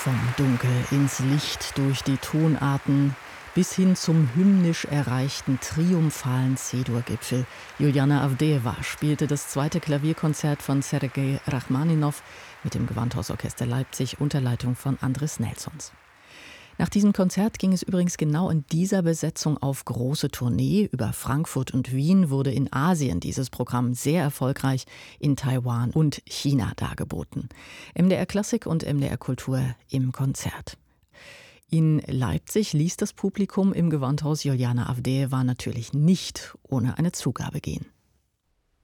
Vom Dunkel ins Licht durch die Tonarten bis hin zum hymnisch erreichten triumphalen C-Dur-Gipfel. Juliana Avdeeva spielte das zweite Klavierkonzert von Sergei Rachmaninow mit dem Gewandhausorchester Leipzig unter Leitung von Andris Nelsons. Nach diesem Konzert ging es übrigens genau in dieser Besetzung auf große Tournee. Über Frankfurt und Wien wurde in Asien dieses Programm sehr erfolgreich, in Taiwan und China dargeboten. MDR Klassik und MDR Kultur im Konzert. In Leipzig ließ das Publikum im Gewandhaus Juliana Avdeeva natürlich nicht ohne eine Zugabe gehen.